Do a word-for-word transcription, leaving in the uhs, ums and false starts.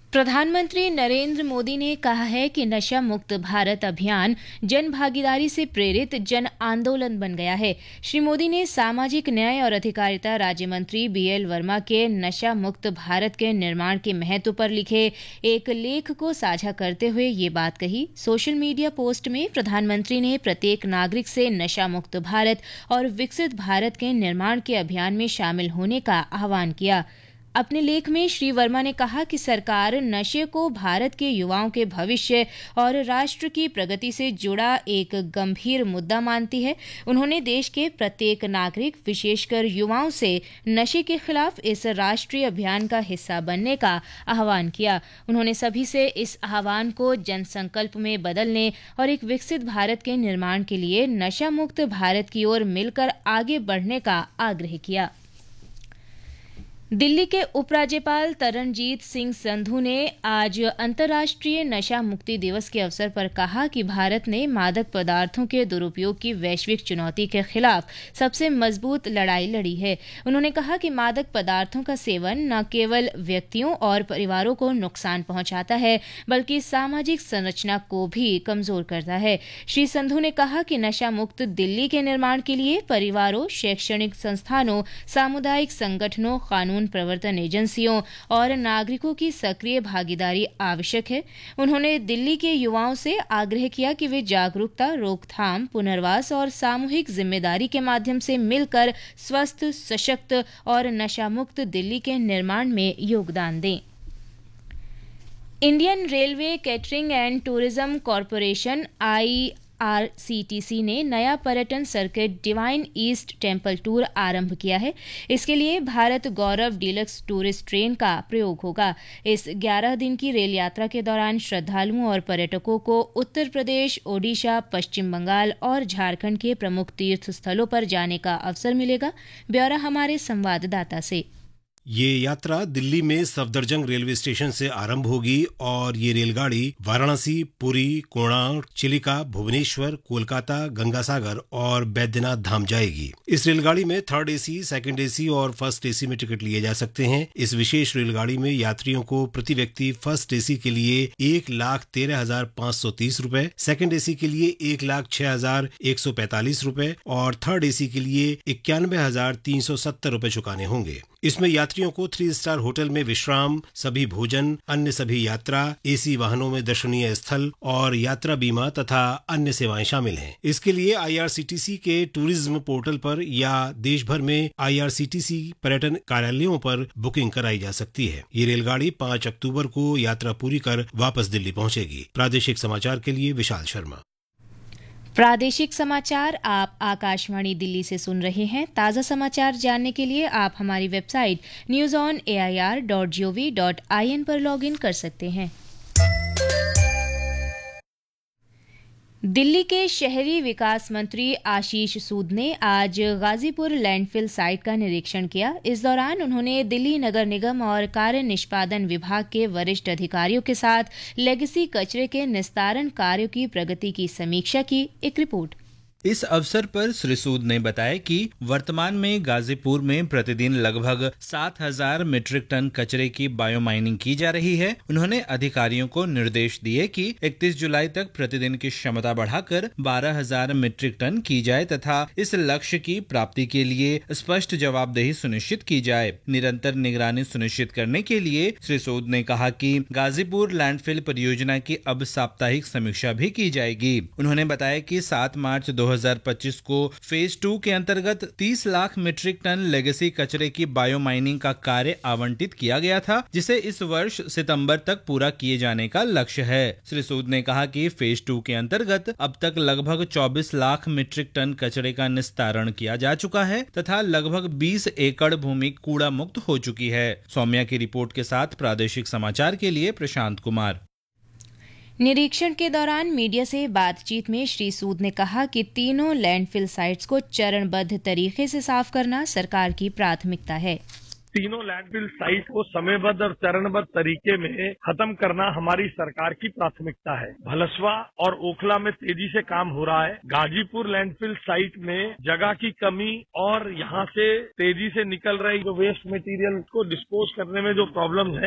प्रधानमंत्री नरेंद्र मोदी ने कहा है कि नशा मुक्त भारत अभियान जन भागीदारी से प्रेरित जन आंदोलन बन गया है। श्री मोदी ने सामाजिक न्याय और अधिकारिता राज्य मंत्री बी एल वर्मा के नशा मुक्त भारत के निर्माण के महत्व पर लिखे एक लेख को साझा करते हुए ये बात कही। सोशल मीडिया पोस्ट में प्रधानमंत्री ने प्रत्येक नागरिक से नशा मुक्त भारत और विकसित भारत के निर्माण के अभियान में शामिल होने का आह्वान किया। अपने लेख में श्री वर्मा ने कहा कि सरकार नशे को भारत के युवाओं के भविष्य और राष्ट्र की प्रगति से जुड़ा एक गंभीर मुद्दा मानती है। उन्होंने देश के प्रत्येक नागरिक, विशेषकर युवाओं से नशे के खिलाफ इस राष्ट्रीय अभियान का हिस्सा बनने का आह्वान किया। उन्होंने सभी से इस आह्वान को जनसंकल्प में बदलने और एक विकसित भारत के निर्माण के लिए नशा मुक्त भारत की ओर मिलकर आगे बढ़ने का आग्रह किया। दिल्ली के उपराज्यपाल तरनजीत सिंह संधू ने आज अंतर्राष्ट्रीय नशा मुक्ति दिवस के अवसर पर कहा कि भारत ने मादक पदार्थों के दुरुपयोग की वैश्विक चुनौती के खिलाफ सबसे मजबूत लड़ाई लड़ी है। उन्होंने कहा कि मादक पदार्थों का सेवन न केवल व्यक्तियों और परिवारों को नुकसान पहुंचाता है, बल्कि सामाजिक संरचना को भी कमजोर करता है। श्री संधू ने कहा कि नशा मुक्त दिल्ली के निर्माण के लिए परिवारों, शैक्षणिक संस्थानों, सामुदायिक संगठनों, कानून प्रवर्तन एजेंसियों और नागरिकों की सक्रिय भागीदारी आवश्यक है। उन्होंने दिल्ली के युवाओं से आग्रह किया कि वे जागरूकता, रोकथाम, पुनर्वास और सामूहिक जिम्मेदारी के माध्यम से मिलकर स्वस्थ, सशक्त और नशा मुक्त दिल्ली के निर्माण में योगदान दें। Indian railway catering and tourism corporation I R C T C ने नया पर्यटन circuit divine east temple tour आरंभ किया है। इसके लिए भारत गौरव डीलक्स टूरिस्ट ट्रेन का प्रयोग होगा। इस ग्यारह दिन की रेल यात्रा के दौरान श्रद्धालुओं और पर्यटकों को उत्तर प्रदेश, ओडिशा, पश्चिम बंगाल और झारखंड के प्रमुख तीर्थ स्थलों पर जाने का अवसर मिलेगा। ब्यौरा हमारे संवाददाता से। ये यात्रा दिल्ली में सफदरजंग रेलवे स्टेशन से आरंभ होगी और ये रेलगाड़ी वाराणसी, पुरी, कोणार्क, चिलिका, भुवनेश्वर, कोलकाता, गंगासागर और बैद्यनाथ धाम जाएगी। इस रेलगाड़ी में थर्ड एसी, सेकंड एसी और फर्स्ट एसी में टिकट लिए जा सकते हैं। इस विशेष रेलगाड़ी में यात्रियों को प्रति व्यक्ति फर्स्ट एसी के लिए एक लाख तेरह हजार पाँच सौ तीस रूपए, सेकंड एसी के लिए एक लाख छह हजार एक सौ पैंतालीस रूपए और थर्ड एसी के लिए इक्यानवे हजार तीन सौ सत्तर रूपए चुकाने होंगे। इसमें यात्रियों को थ्री स्टार होटल में विश्राम, सभी भोजन, अन्य सभी यात्रा, एसी वाहनों में दर्शनीय स्थल और यात्रा बीमा तथा अन्य सेवाएं शामिल हैं। इसके लिए I R C T C के टूरिज्म पोर्टल पर या देश भर में I R C T C पर्यटन कार्यालयों पर बुकिंग कराई जा सकती है। ये रेलगाड़ी पाँच अक्टूबर को यात्रा पूरी कर वापस दिल्ली पहुंचेगी। प्रादेशिक समाचार के लिए विशाल शर्मा। प्रादेशिक समाचार आप आकाशवाणी दिल्ली से सुन रहे हैं। ताज़ा समाचार जानने के लिए आप हमारी website news on A I R dot G O V dot I N पर लॉग इन कर सकते हैं। दिल्ली के शहरी विकास मंत्री आशीष सूद ने आज गाजीपुर लैंडफिल साइट का निरीक्षण किया। इस दौरान उन्होंने दिल्ली नगर निगम और कार्य निष्पादन विभाग के वरिष्ठ अधिकारियों के साथ लेगेसी कचरे के निस्तारण कार्यों की प्रगति की समीक्षा की। एक रिपोर्ट। इस अवसर पर श्री सूद ने बताया कि वर्तमान में गाजीपुर में प्रतिदिन लगभग सात हजार मीट्रिक टन कचरे की बायो माइनिंग की जा रही है। उन्होंने अधिकारियों को निर्देश दिए कि इकतीस जुलाई तक प्रतिदिन की क्षमता बढ़ाकर बारह हजार मीट्रिक टन की जाए तथा इस लक्ष्य की प्राप्ति के लिए स्पष्ट जवाबदेही सुनिश्चित की जाए। निरंतर निगरानी सुनिश्चित करने के लिए श्री सूद ने कहा कि गाजीपुर लैंडफिल परियोजना की अब साप्ताहिक समीक्षा भी की जाएगी। उन्होंने बताया कि सात मार्च दो दो हज़ार पच्चीस को फेज टू के अंतर्गत तीस लाख मीट्रिक टन लेगेसी कचरे की बायो माइनिंग का कार्य आवंटित किया गया था, जिसे इस वर्ष सितंबर तक पूरा किए जाने का लक्ष्य है। श्री सूद ने कहा कि फेज टू के अंतर्गत अब तक लगभग चौबीस लाख मीट्रिक टन कचरे का निस्तारण किया जा चुका है तथा लगभग बीस एकड़ भूमि कूड़ा मुक्त हो चुकी है। सौम्या की रिपोर्ट के साथ प्रादेशिक समाचार के लिए प्रशांत कुमार। निरीक्षण के दौरान मीडिया से बातचीत में श्री सूद ने कहा कि तीनों लैंडफिल साइट्स को चरणबद्ध तरीके से साफ करना सरकार की प्राथमिकता है। तीनों लैंडफिल साइट को समयबद्ध और चरणबद्ध तरीके में खत्म करना हमारी सरकार की प्राथमिकता है। भलसवा और ओखला में तेजी से काम हो रहा है। गाजीपुर लैंडफिल साइट में जगह की कमी और यहाँ से तेजी से निकल रही जो वेस्ट मटेरियल को डिस्पोज करने में जो प्रॉब्लम है